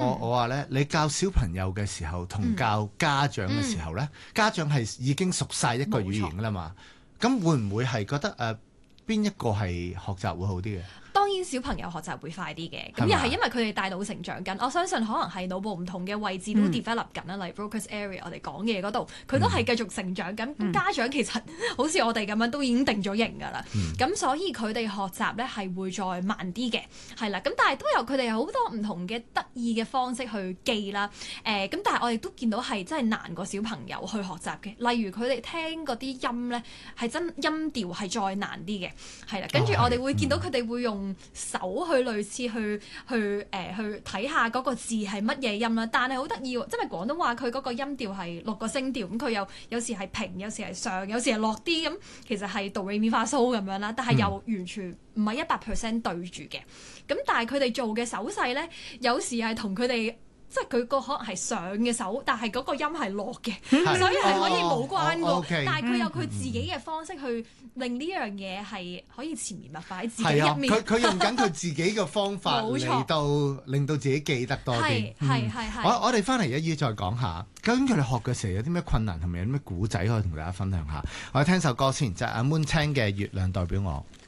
我話咧，你教小朋友嘅時候同教家長嘅時候咧，家長係已經熟晒一個語言㗎啦嘛，咁會唔會係覺得邊一個係學習會好啲嘅？ 當然小朋友學習會快啲嘅，咁又係因為佢哋大腦成長緊。我相信可能係腦部唔同嘅位置都 develop 緊啦，例如 Broca's area 我哋講嘅嘢嗰度，佢都係繼續成長緊。咁家長其實好似我哋咁樣都已經定咗型㗎啦，咁所以佢哋學習咧係會再慢啲嘅，係啦。咁但係都有佢哋有好多唔同嘅得意嘅方式去記啦。咁但係我哋都見到係真係難過小朋友去學習嘅，例如佢哋聽嗰啲音咧係真音調係再難啲嘅，係啦。跟住我哋會見到佢哋會用手去類似去睇下嗰個字係乜嘢音啦，但係好得意喎，即係廣東話佢嗰個音調係6個聲調，咁佢有時係平，有時係上，有時係落啲，咁其實係哆唻咪發蘇咁樣啦，但係又完全唔係100% 對住嘅，咁但係佢哋做嘅手勢咧，有時係同佢哋。即係佢個可能係上嘅手，但係嗰個音係落嘅，所以係可以冇關嘅。但係佢有佢自己嘅方式去令呢樣嘢係可以潛移默化喺自己入面。 佢用緊佢自己嘅方法嚟到令到自己記得多啲。我哋翻嚟一於再講下，究竟佢哋學嘅時候有啲咩困難，同埋有啲咩古仔可以同大家分享下。我哋聽首歌先，就係阿 Moon Tang 嘅《月亮代表我》。